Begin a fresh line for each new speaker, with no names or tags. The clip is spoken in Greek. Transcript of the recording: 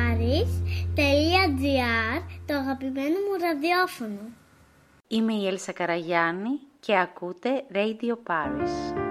radioparis.gr, το αγαπημένο μου ραδιόφωνο.
Είμαι η Έλσα Καραγιάννη και ακούτε Radio Paris.